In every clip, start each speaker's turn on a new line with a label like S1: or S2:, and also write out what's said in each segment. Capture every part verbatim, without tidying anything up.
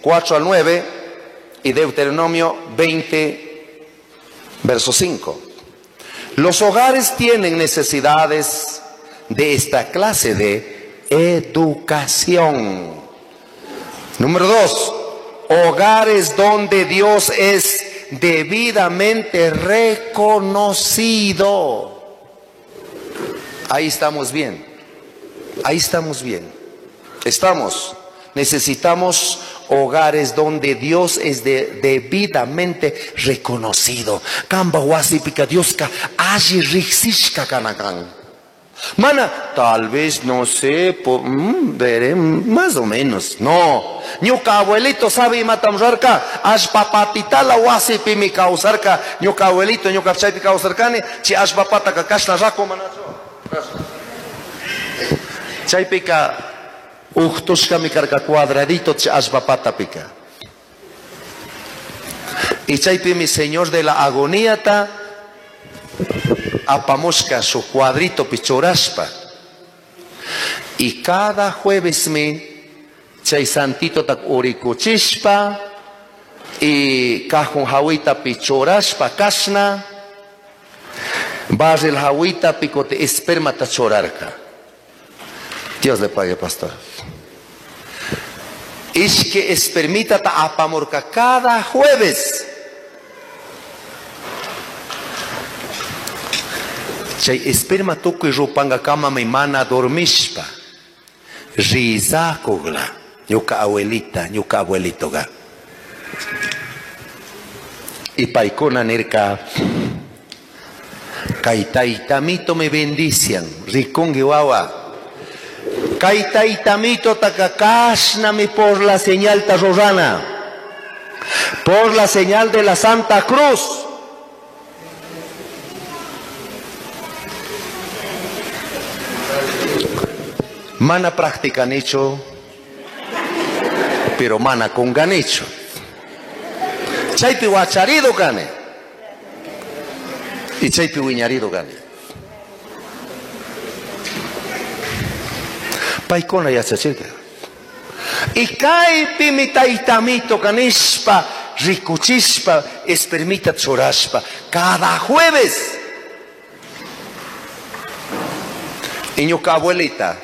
S1: cuatro al nueve y Deuteronomio veinte, verso cinco. Los hogares tienen necesidades de esta clase de educación. Número dos, hogares donde Dios es debidamente reconocido. Ahí estamos bien, ahí estamos bien. Estamos, necesitamos hogares donde Dios es de, debidamente reconocido. Kamba wasipika Dios ka aji rixishka kanakan. Mana, tal vez, no sé, por, mm, veré, más o menos. No. Ñuka abuelito sabe matamjarka, ash papatita la wasipi mi causarka, ñuka abuelito, ñuka chaypi causarkani, chi ash papata ka kashna rako manacho. Chaypika uchtushka mi karka cuadradito chi ash papata pika. Y chaypi mi señor de la agonía ta apamoshka su cuadrito pichoraspa. Y cada jueves me chay santito tak urikuchishpa y cajun hawita pichoraspa kashna barril hawita picote esperma tachorarka. Dios le pague, pastor. Es que espermita ta apamorka cada jueves. Chay esperma tukuy rupanga kama mi mana dormishpa rizakugla ñuka abuelita ñuka abuelitoga y paikuna nirka kay taytamito me bendician rikungi wawa kay taytamito takakashnami por la señal tarrorana, por la señal de la Santa Cruz. Mana práctica nicho, pero mana con ganicho. Chaypi guacharido gane. Y chaypi wiñarido gane. Paikona ya se chica. Y kaypi mi taitamito ganishpa, rikuchispa, espermita choraspa. Cada jueves. Y ñuka abuelita.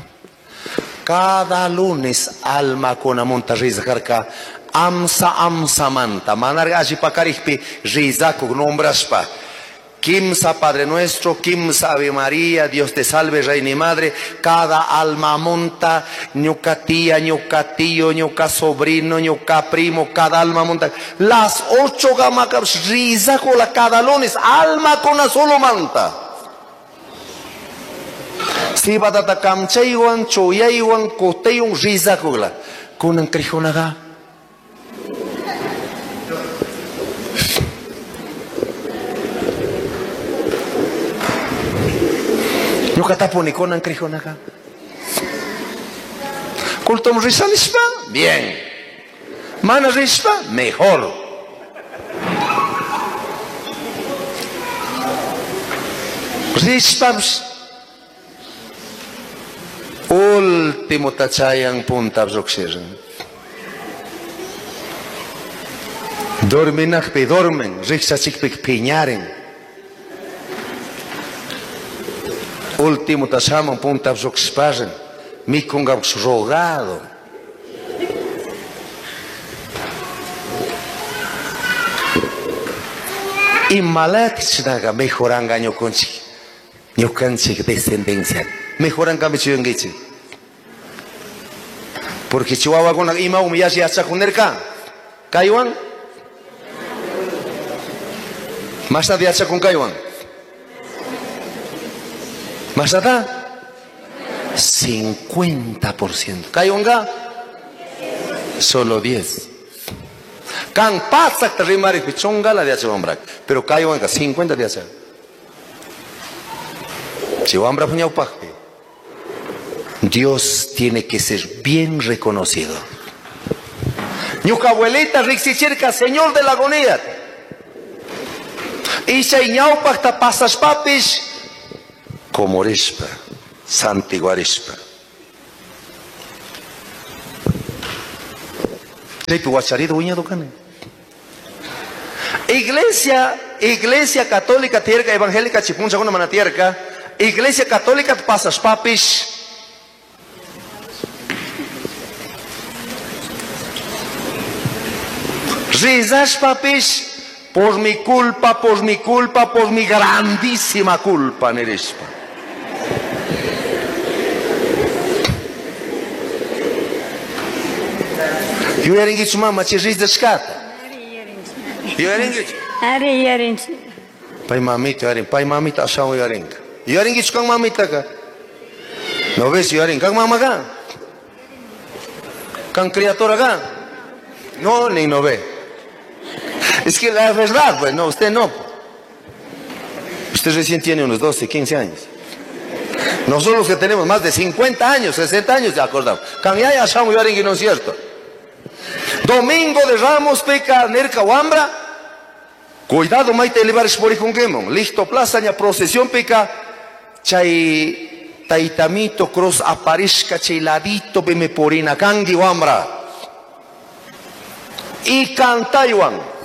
S1: Cada lunes alma con amonta rizkarka amsa amsa manta manar allí pacarihpi rizaku nombraspa Kimsa Padre Nuestro, Kimsa Ave María, Dios te salve Reina y Madre. Cada alma monta, ñuka tía, ñuka tío, ñuka sobrino, ñuka primo, cada alma monta las ocho gamacas rizakola cada lunes alma con una solo manta. Si batata kamchaywan, choyaywan, kotaywan rizakugla. Kunan krijonaga. Ñuka taponi kunan krijonaga. Kultum rizalispa, bien. Mana rispa, mejor. Rispa. Último tachayang punta absoxiran. Dorminak pe dormen, rixachik pe piñaren. Último tachayang punta absoxparan, mikungab rogado. Y malachnaga mejoranga ñoconchi, ñocanchi descendencia. Mejoran cambio en porque Chihuahua con la ima humillashi hasta kunerka Kaiwan más de hacha con Kaiwan más da cincuenta por ciento Kaiwanga solo diez kan pasak rimari pichonga la de hacha hombra pero Kaiwanga cincuenta de hacha Chihuahua puñau paje. Dios tiene que ser bien reconocido. Ñuka abuelita rixichirka, Señor de la agonía. Y ñaupakta pasas papis como rispa, santiguarispa. Iglesia, iglesia católica tierca, evangélica chipuncha una mana tierca, iglesia católica pasas papis. Rizas papis, por mi culpa, por mi culpa, por mi grandísima culpa, nerespa. Yo era en Gichu mamá, che riz de escata. Yo era en Gichu.
S2: Ari yarin.
S1: Pai mamita, yarin, pai mamita, asao yarin. Yo era en Gichu kang mamita ka. ¿No ves yarin? Kang mamá ka. Kang criatura ka. No, ni no ve. Es que la verdad, pues, no, usted no. Usted recién tiene unos doce, quince años. Nosotros que tenemos más de cincuenta años, sesenta años, ya acordamos. Kang ya asao yarin, no es cierto. Domingo de Ramos, peca, nerca, wambra. Cuidado, maite elevares por ikungemon. Listo, plaza, ña procesión, peca. Chay, taitamito, cross, aparezca, chay ladito, beme porina, kangi, wambra. Y cantaywan.